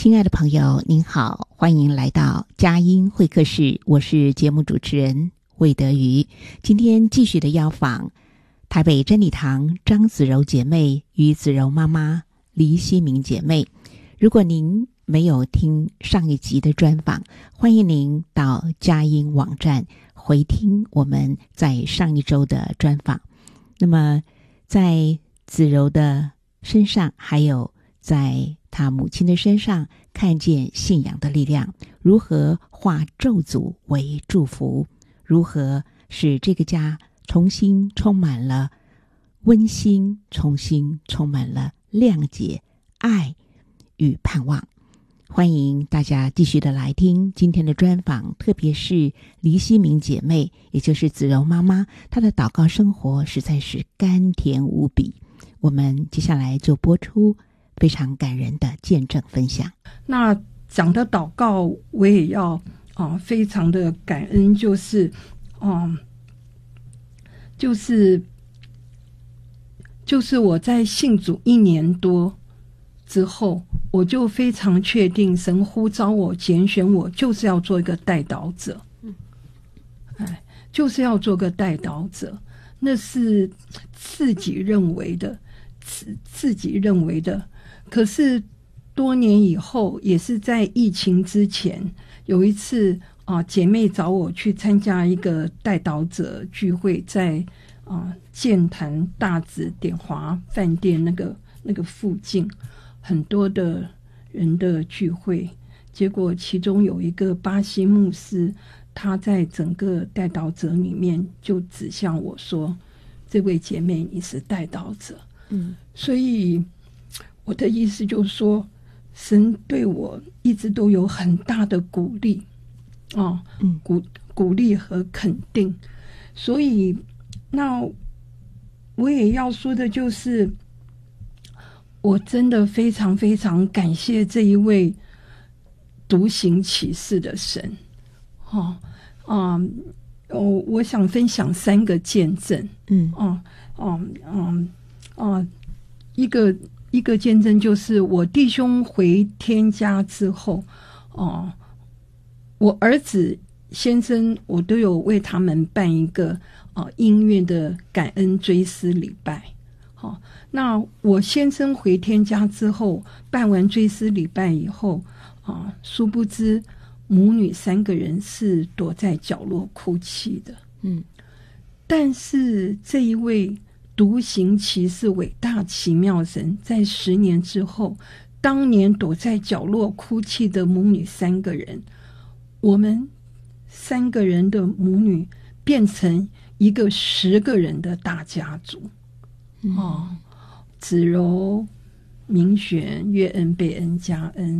亲爱的朋友您好，欢迎来到佳音会客室，我是节目主持人魏德瑜。今天继续的邀访台北真理堂张子柔姐妹与子柔妈妈黎希明姐妹。如果您没有听上一集的专访，欢迎您到佳音网站回听我们在上一周的专访。那么在子柔的身上，还有在她母亲的身上，看见信仰的力量，如何化咒诅为祝福，如何使这个家重新充满了温馨，重新充满了谅解、爱与盼望。欢迎大家继续的来听今天的专访，特别是黎希明姐妹，也就是子柔妈妈，她的祷告生活实在是甘甜无比。我们接下来就播出非常感人的见证分享。 那讲到祷告，我也要非常的感恩，就是我在信主1年多之后，我就非常确定神呼召我、拣选我，就是要做一个代祷者。就是要做个代祷者，那是自己认为的。可是多年以后，也是在疫情之前，有一次姐妹找我去参加一个代祷者聚会，在剑潭大直典华饭店那个附近，很多的人的聚会。结果其中有一个巴西牧师，他在整个代祷者里面就指向我说：“这位姐妹，你是代祷者。”所以我的意思就是说，神对我一直都有很大的鼓励鼓励和肯定。所以那我也要说的就是，我真的非常非常感谢这一位独行其事的神。我想分享3个见证。一个见证就是我弟兄回天家之后，我儿子先生我都有为他们办一个音乐的感恩追思礼拜。那我先生回天家之后，办完追思礼拜以后，殊不知母女3个人是躲在角落哭泣的。但是这一位独行其事伟大奇妙神，在10年之后，当年躲在角落哭泣的母女3个人，我们3个人的母女变成一个10个人的大家族。子柔、明璇、月恩、贝恩、嘉恩，